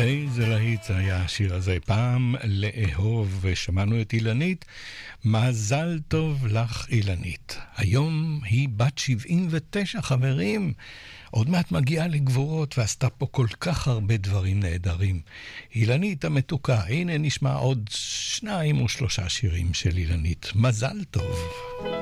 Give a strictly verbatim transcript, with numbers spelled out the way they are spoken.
איזה להיט היה השיר הזה, פעם לאהוב, ושמענו את אילנית, מזל טוב לך אילנית. היום היא בת שבעים ותשע, חברים, עוד מעט מגיעה לגבורות ועשתה פה כל כך הרבה דברים נהדרים. אילנית המתוקה, הנה נשמע עוד שניים או שלושה שירים של אילנית, מזל טוב.